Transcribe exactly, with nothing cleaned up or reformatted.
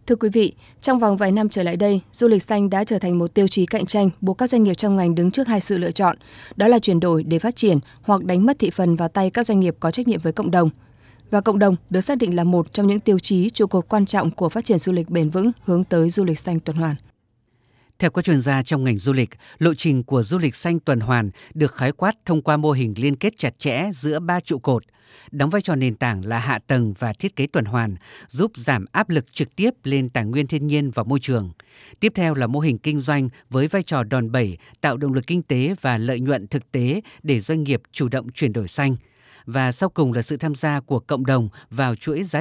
Thưa quý vị, trong vòng vài năm trở lại đây, du lịch xanh đã trở thành một tiêu chí cạnh tranh buộc các doanh nghiệp trong ngành đứng trước hai sự lựa chọn, đó là chuyển đổi để phát triển hoặc đánh mất thị phần vào tay các doanh nghiệp có trách nhiệm với cộng đồng. Và cộng đồng được xác định là một trong những tiêu chí trụ cột quan trọng của phát triển du lịch bền vững hướng tới du lịch xanh tuần hoàn. Theo các chuyên gia trong ngành du lịch, lộ trình của du lịch xanh tuần hoàn được khái quát thông qua mô hình liên kết chặt chẽ giữa ba trụ cột, đóng vai trò nền tảng là hạ tầng và thiết kế tuần hoàn, giúp giảm áp lực trực tiếp lên tài nguyên thiên nhiên và môi trường. Tiếp theo là mô hình kinh doanh với vai trò đòn bẩy, tạo động lực kinh tế và lợi nhuận thực tế để doanh nghiệp chủ động chuyển đổi xanh. Và sau cùng là sự tham gia của cộng đồng vào chuỗi giá